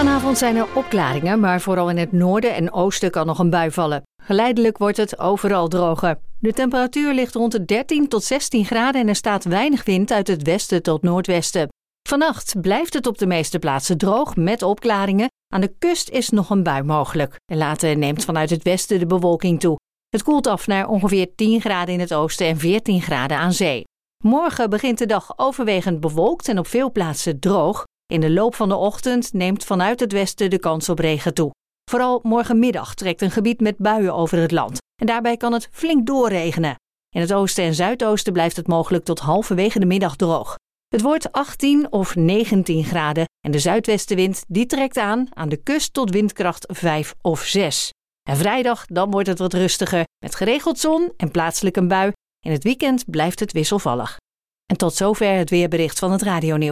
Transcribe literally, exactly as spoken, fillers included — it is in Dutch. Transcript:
Vanavond zijn er opklaringen, maar vooral in het noorden en oosten kan nog een bui vallen. Geleidelijk wordt het overal droger. De temperatuur ligt rond de dertien tot zestien graden en er staat weinig wind uit het westen tot noordwesten. Vannacht blijft het op de meeste plaatsen droog met opklaringen. Aan de kust is nog een bui mogelijk. En later neemt vanuit het westen de bewolking toe. Het koelt af naar ongeveer tien graden in het oosten en veertien graden aan zee. Morgen begint de dag overwegend bewolkt en op veel plaatsen droog. In de loop van de ochtend neemt vanuit het westen de kans op regen toe. Vooral morgenmiddag trekt een gebied met buien over het land. En daarbij kan het flink doorregenen. In het oosten en zuidoosten blijft het mogelijk tot halverwege de middag droog. Het wordt achttien of negentien graden en de zuidwestenwind die trekt aan aan de kust tot windkracht vijf of zes. En vrijdag dan wordt het wat rustiger met geregeld zon en plaatselijk een bui. In het weekend blijft het wisselvallig. En tot zover het weerbericht van het Radionieuws.